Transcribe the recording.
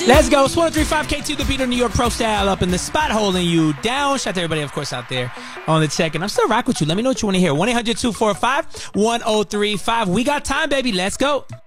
Let's go. It's 103.5 KT, the Peter New York Pro Style up in the spot, holding you down. Shout out to everybody, of course, out there on the check. And I'm still rock with you. Let me know what you want to hear. 1-800-245-1035. We got time, baby. Let's go.